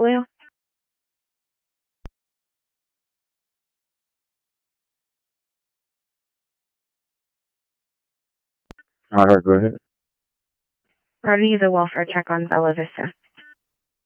portfolio? All right, go ahead. How to use a welfare check on Bella Vista?